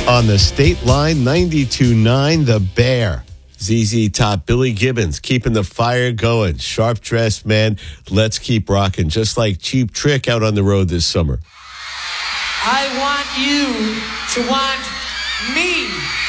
On the State Line, 92.9, The Bear. ZZ Top, Billy Gibbons, keeping the fire going. Sharp dressed man, let's keep rocking. Just like Cheap Trick out on the road this summer. I want you to want me.